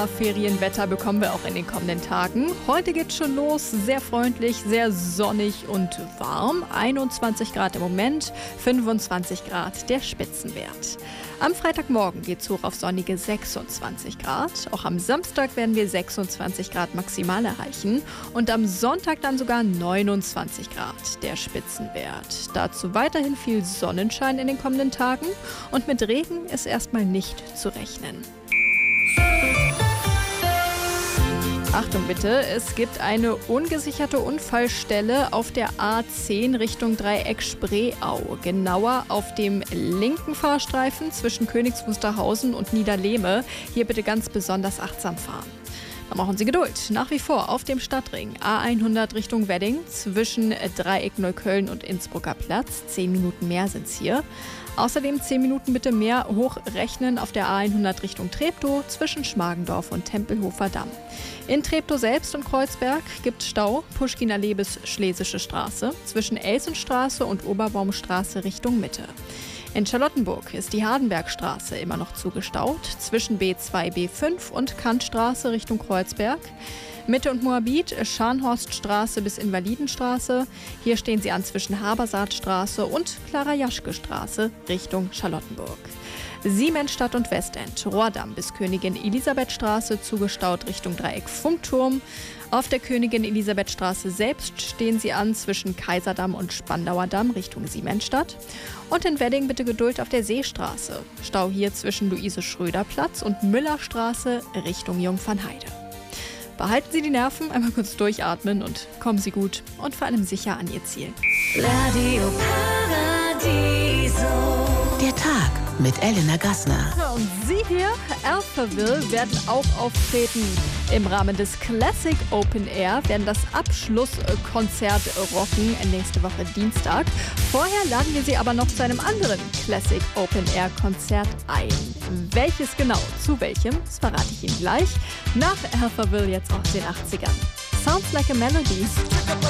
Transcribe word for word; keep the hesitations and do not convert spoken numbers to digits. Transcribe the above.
Ferienwetter bekommen wir auch in den kommenden Tagen. Heute geht's schon los, sehr freundlich, sehr sonnig und warm. einundzwanzig Grad im Moment, fünfundzwanzig Grad der Spitzenwert. Am Freitagmorgen geht's hoch auf sonnige sechsundzwanzig Grad. Auch am Samstag werden wir sechsundzwanzig Grad maximal erreichen und am Sonntag dann sogar neunundzwanzig Grad der Spitzenwert. Dazu weiterhin viel Sonnenschein in den kommenden Tagen und mit Regen ist erstmal nicht zu rechnen. Achtung bitte, es gibt eine ungesicherte Unfallstelle auf der A zehn Richtung Dreieck Spreeau. Genauer auf dem linken Fahrstreifen zwischen Königs Wusterhausen und Niederlehme. Hier bitte ganz besonders achtsam fahren. Da brauchen Sie Geduld. Nach wie vor auf dem Stadtring A hundert Richtung Wedding zwischen Dreieck Neukölln und Innsbrucker Platz. Zehn Minuten mehr sind's hier. Außerdem zehn Minuten bitte mehr hochrechnen auf der A hundert Richtung Treptow zwischen Schmargendorf und Tempelhofer Damm. In Treptow selbst und Kreuzberg gibt Stau Puschkiner-Allee bis Schlesische Straße zwischen Elsenstraße und Oberbaumstraße Richtung Mitte. In Charlottenburg ist die Hardenbergstraße immer noch zugestaut zwischen B zwei B fünf und Kantstraße Richtung Kreuzberg. Mitte und Moabit, Scharnhorststraße bis Invalidenstraße. Hier stehen sie an zwischen Habersaatstraße und Clara-Jaschke-Straße Richtung Charlottenburg. Siemensstadt und Westend, Rohrdamm bis Königin Elisabethstraße zugestaut Richtung Dreieck Funkturm. Auf der Königin Elisabethstraße selbst stehen sie an zwischen Kaiserdamm und Spandauer Damm Richtung Siemensstadt. Und in Wedding bitte Geduld auf der Seestraße. Stau hier zwischen Luise-Schröder-Platz und Müllerstraße Richtung Jungfernheide. Behalten Sie die Nerven, einmal kurz durchatmen und kommen Sie gut und vor allem sicher an Ihr Ziel. Radio Paradiso. Der Tag mit Elena Gassner. Ja, und Sie hier, Alphaville, werden auch auftreten. Im Rahmen des Classic Open Air werden das Abschlusskonzert rocken nächste Woche Dienstag. Vorher laden wir Sie aber noch zu einem anderen Classic Open Air Konzert ein. Welches genau, zu welchem, das verrate ich Ihnen gleich. Nach Alphaville jetzt aus den achtzigern. Sounds Like a Melody.